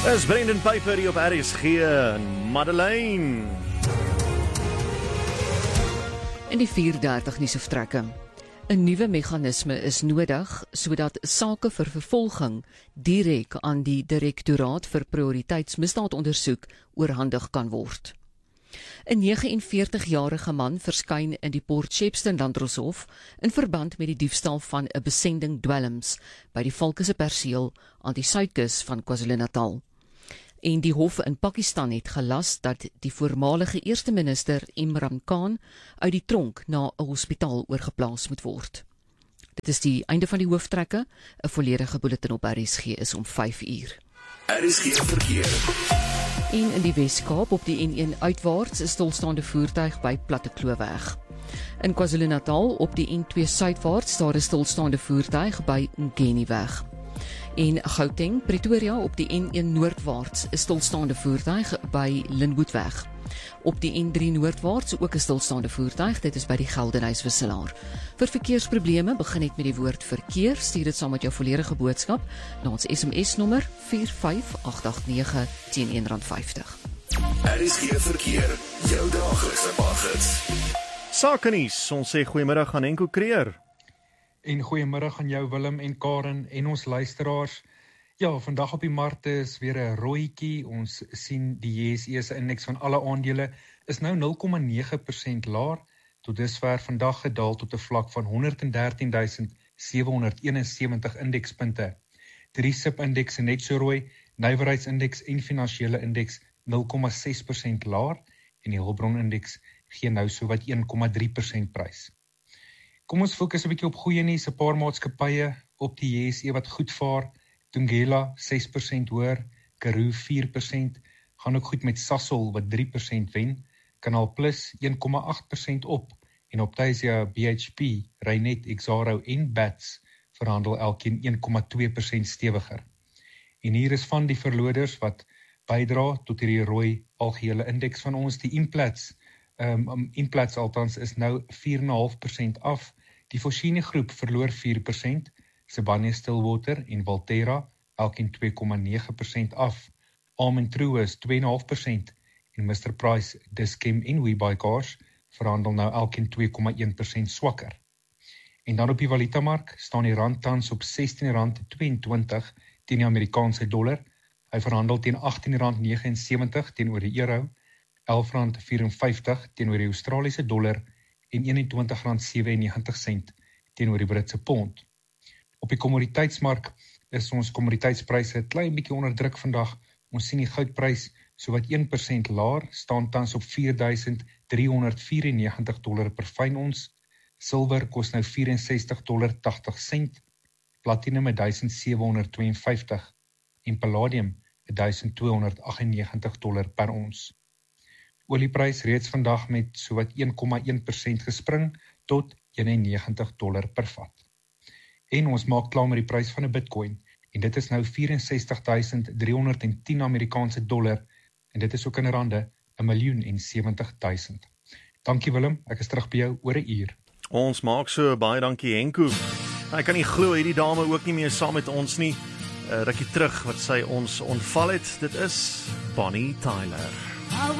Is Brendan Piper hier op RSG en Madeleine. In die 4:30 nuusvertrekke. 'n Nuwe meganisme is nodig sodat sake vir vervolging direk aan die Direktoraat vir Prioriteitsmisdaadondersoek oorhandig kan word. 'n 49-jarige man verskyn in die Port Shepstone Landdroshof in verband met die diefstal van 'n besending dwelms by die Valkese perseel aan die suidkus van KwaZulu-Natal. En die hof in Pakistan het gelas dat die voormalige eerste minister Imran Khan uit die tronk na 'n hospitaal oorgeplaas moet word. Dit is die einde van die hooftrekke. 'n volledige bulletin op RSG is om 5:00. RSG verkeer. En in die Wes-Kaap op die N1 uitwaarts 'n stilstaande voertuig by Platte Klooweg. In KwaZulu-Natal op die N2 suidwaarts daar 'n stilstaande voertuig by Ngeniweg. En Gauteng, Pretoria op die N1 noordwaarts 'n stilstaande voertuig by Linwoodweg. Op die N3 noordwaarts ook 'n stilstaande voertuig, dit is by die Geldenhuyswisselaar. Vir verkeersprobleme begin net met die woord verkeer, stuur dit saam met jou volledige boodskap na ons SMS-nommer 45889 teen R1.50. RSG verkeer, jou daaglikse paggids. Sakenuus, ons sê goeiemiddag aan Henko Creer. En goeiemiddag aan jou Willem en Karen en ons luisteraars. Ja, vandag op die markte is weer 'n rooitjie. Ons sien die JSE se indeks van alle aandele is nou 0,9% laer, tot dusver vandag gedaal tot 'n vlak van 113.771 indekspunte. 3 sub-indekse net so rooi, nywerheidsindeks en finansiële indeks 0,6% laer en die hulpbronindeks gee nou sowat 1,3% prys. Kom ons fokus 'n bietjie op goeie nuus, 'n paar maatskappye op die JSE wat goed vaar. Thungela 6% hoër, Karoo 4%, gaan ook goed met Sasol wat 3% wen, Canal Plus 1,8% op en Optasia, BHP, Reinet, Exxaro en Bats verhandel elkeen 1,2% stewiger. En hier is van die verloders wat bydra tot hierdie rooi algehele indeks van ons, die Implats althans is nou 4,5% af. Die Foschini groep verloor 4%, Sibanye-Stillwater en Valterra elkeen 2,9% af. Alm & True is 2,5% en Mr Price, Dis-Chem en WeBuyCars verhandel nou elkeen 2,1% swakker. En dan op die valutamark staan die rand tans op R16.22 teen die Amerikaanse dollar. Hy verhandel teen R18.79 teenoor die euro, R11.54 teenoor die Australiese dollar en R21.97 teenoor die Britse pond. Op die kommoditeitsmark is ons kommoditeitspryse klein bietjie onder druk vandag. Ons sien die goudprys sowat 1% laer, staan tans op $4,394 per fyn ons. Silwer kos nou $64.80, platinum $1,752 en palladium $1,298 per ons. Olieprys reeds vandag met sowat 1,1% gespring tot $91 per vat. En ons maak klaar met die prys van 'n Bitcoin en dit is nou 64.310 Amerikaanse dollar en dit is ook in rande 1.070.000. Dankie Willem, ek is terug by jou oor 'n uur. Ons maak so, baie dankie Henko. Ek kan nie glo hierdie dame ook nie meer saam met ons nie. Rukkie terug wat sy ons ontval het, dit is Bonnie Tyler.